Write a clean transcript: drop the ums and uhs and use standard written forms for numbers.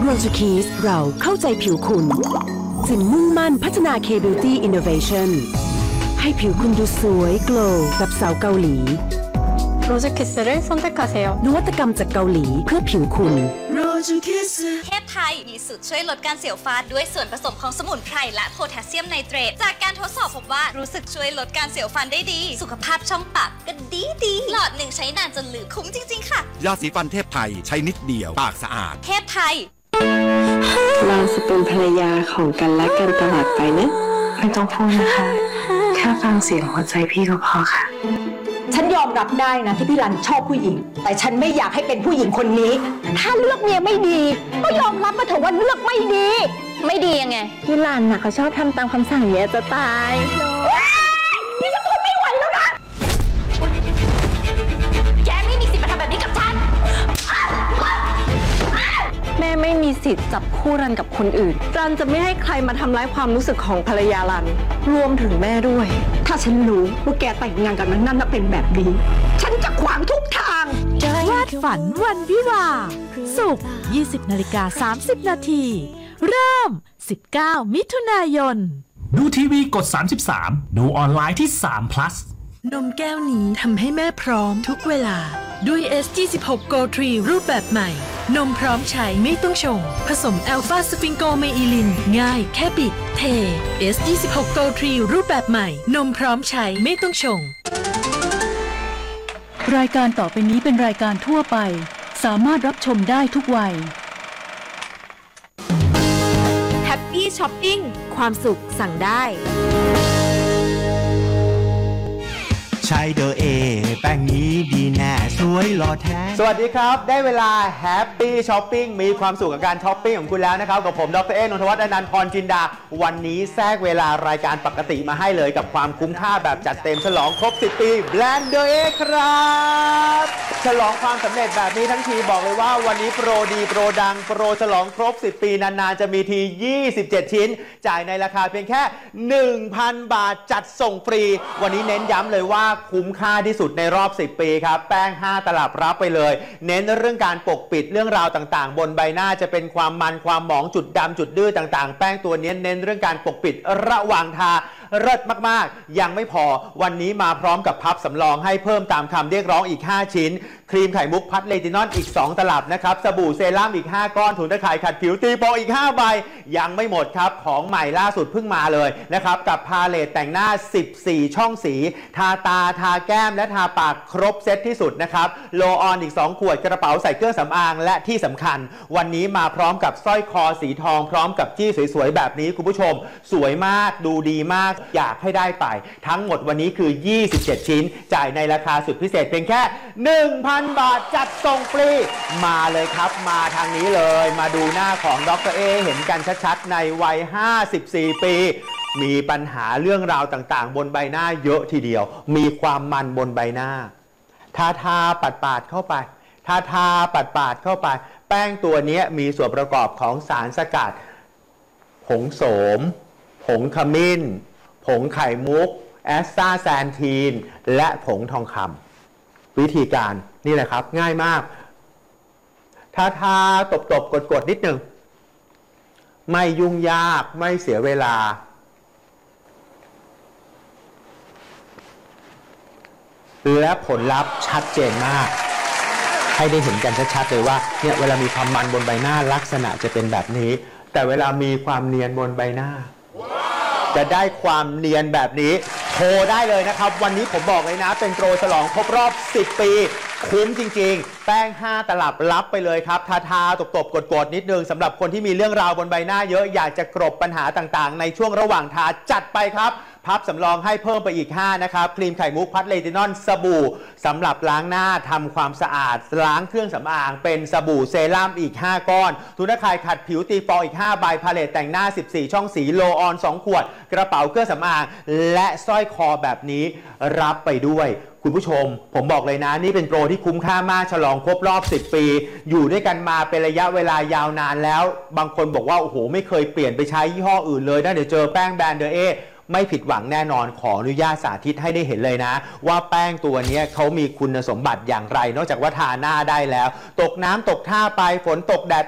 Rose Keys เราเข้าใจผิวคุณจึงมุ่งมั่นพัฒนา K-Beauty Innovation ให้ผิวคุณดูสวยโกลว์แบบสาวเกาหลี 로즈키스를 선택하세요. นวัตกรรมจากเกาหลีเพื่อผิวคุณเทพไทยมีสูตรช่วยลดการเสียวฟันด้วยส่วนผสมของสมุนไพรและโพแทสเซียมไนเตรตจากการทดสอบพบว่ารู้สึกช่วยลดการเสียวฟันได้ดีสุขภาพช่องปากก็ดีหลอดหนึ่งใช้นานจนลืมคุ้มจริงๆค่ะยาสีฟันเทพไทยใช้นิดเดียวปากสะอาดเทพไทยเราจะเป็นภรรยาของกันและกันตลอดไปนะไม่ต้องพูดนะคะแค่ฟังเสียงหัวใจพี่ก็พอค่ะฉันยอมรับได้นะที่พี่รันชอบผู้หญิง แต่ฉันไม่อยากให้เป็นผู้หญิงคนนี้ ถ้าเลือกเมียไม่ดีก็ยอมรับมาเถอะว่าเลือกไม่ดีไม่ดียังไงพี่รันน่ะเขาชอบทำตามคำสั่งเยอะจะตายนี่ฉันทนไม่ไหวแล้วนะแกไม่มีสิทธิ์มาทำแบบนี้กับฉันแม่ไม่มีสิทธิ์จับคู่รันกับคนอื่นรันจะไม่ให้ใครมาทำร้ายความรู้สึกของภรรยารันรวมถึงแม่ด้วยถ้าฉันรู้ว่าแกแต่งงานกับมันนั่นน่ะเป็นแบบนี้ ฉันจะขวางทุกทางวาดฝันวันวิวาห์ศุกร์ 20:30 นาที เริ่ม 19 มิถุนายนดูทีวีกด 33 ดูออนไลน์ที่3 plus นมแก้วนี้ทำให้แม่พร้อมทุกเวลา ด้วย S26 Go 3 รูปแบบใหม่ นมพร้อมใช้ไม่ต้องชง ผสมอัลฟาสฟิงโกเมอิลิน ง่ายแค่บิด เท S26 Go 3 รูปแบบใหม่ นมพร้อมใช้ไม่ต้องชงรายการต่อไปนี้เป็นรายการทั่วไปสามารถรับชมได้ทุกวัย Happy Shopping ความสุขสั่งได้ใช้เดอเอแป้งนี้ดีแน่สวยหล่อแท้สวัสดีครับได้เวลาแฮปปี้ช้อปปิ้งมีความสุขกับการช้อปปิ้งของคุณแล้วนะครับกับผมดรเอนนทวัฒน์อนันต์พรจินดาวันนี้แทรกเวลารายการปกติมาให้เลยกับความคุ้มค่าแบบจัดเต็มฉลองครบ10 ปีแบรนด์เดอเอครับฉลองความสำเร็จแบบนี้ทั้งทีบอกเลยว่าวันนี้โปรดีโปรดังโปรฉลองครบ10 ปีนานๆจะมีที27 ชิ้นจ่ายในราคาเพียงแค่ 1,000 บาทจัดส่งฟรีวันนี้เน้นย้ำเลยว่าคุ้มค่าที่สุดในรอบ10 ปีครับแป้ง5ตลับรับไปเลยเน้นเรื่องการปกปิดเรื่องราวต่างๆบนใบหน้าจะเป็นความมันความหมองจุดดำจุดดื้อต่างๆแป้งตัวนี้เน้นเรื่องการปกปิดระหว่างทาเลิศมากๆยังไม่พอวันนี้มาพร้อมกับพับสำรองให้เพิ่มตามคำเรียกร้องอีก5ชิ้นครีมไข่มุกพัดเลตินอลอีก2ตลับนะครับสบู่เซรั่มอีก5ก้อนถุงตะข่ายขัดผิวตีโปอีก5ใบยังไม่หมดครับของใหม่ล่าสุดเพิ่งมาเลยนะครับกับพาเลตแต่งหน้า14ช่องสีทาตาทาแก้มและทาปากครบเซตที่สุดนะครับโลออนอีก2ขวดกระเป๋าใส่เครื่องสำอางและที่สำคัญวันนี้มาพร้อมกับสร้อยคอสีทองพร้อมกับจี้สวยๆแบบนี้คุณผู้ชมสวยมากดูดีมากอยากให้ได้ไปทั้งหมดวันนี้คือ27ชิ้นจ่ายในราคาสุดพิเศษเพียงแค่ 1,000 บาทจัดส่งฟรีมาเลยครับมาทางนี้เลยมาดูหน้าของดรเอเห็นกันชัดๆในวัย54 ปีมีปัญหาเรื่องราวต่างๆบนใบหน้าเยอะทีเดียวมีความมันบนใบหน้าทาปาดเข้าไปทาปาดเข้าไปแป้งตัวนี้มีส่วนประกอบของสารสกัดผงโสมผงขมิ้นผงไข่มุกแอสตาแซนทีนและผงทองคำวิธีการนี่แหละครับง่ายมากทาตบกดนิดหนึ่งไม่ยุ่งยากไม่เสียเวลาและผลลัพธ์ชัดเจนมากให้ได้เห็นกันชัดๆเลยว่าเนี่ยเวลามีความมันบนใบหน้าลักษณะจะเป็นแบบนี้แต่เวลามีความเนียนบนใบหน้าจะได้ความเนียนแบบนี้โทรได้เลยนะครับวันนี้ผมบอกเลยนะเป็นโปรฉลองครบรอบ10 ปีคุ้มจริงๆแป้ง5ตลับรับไปเลยครับทาตบกดนิดนึงสำหรับคนที่มีเรื่องราวบนใบหน้าเยอะอยากจะกลบปัญหาต่างๆในช่วงระหว่างทาจัดไปครับพับสำรองให้เพิ่มไปอีก5นะครับครีมไข่มุกพัดเลตินอลสบู่สำหรับล้างหน้าทำความสะอาดล้างเครื่องสำอางเป็นสบู่เซรั่มอีก5ก้อนถุงตะข่ายขัดผิวตีฟองอีก5ใบพาเลตแต่งหน้า14ช่องสีโลออน2ขวดกระเป๋าเครื่องสำอางและสร้อยคอแบบนี้รับไปด้วยคุณผู้ชมผมบอกเลยนะนี่เป็นโปรที่คุ้มค่ามากฉลองครบรอบ10 ปีอยู่ด้วยกันมาเป็นระยะเวลายาวนานแล้วบางคนบอกว่าโอ้โหไม่เคยเปลี่ยนไปใช้ยี่ห้ออื่นเลยนะเดี๋ยวเจอแป้งแบรนด์เดอเอไม่ผิดหวังแน่นอนขออนุญาตสาธิตให้ได้เห็นเลยนะว่าแป้งตัวนี้เขามีคุณสมบัติอย่างไรนอกจากว่าทาหน้าได้แล้วตกน้ำตกท่าไปฝนตกแดด